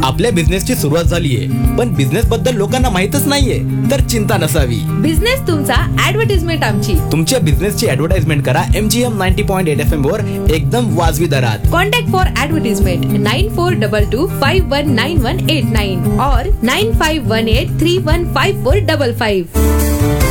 आपल्या बिझनेसची सुरुवात झालीये, पण बिझनेस बद्दल लोकांना माहितच नाहीये, तर चिंता नसावी. बिझनेस तुमचा, ऍडव्हर्टाइजमेंट आमची. तुमच्या बिझनेसची ऍडव्हर्टाइजमेंट करा MGM 90.8 FM वर एकदम वाजवी दरात. कॉन्टॅक्ट फॉर ऍडव्हर्टाइजमेंट 9422519189 और 9518315455.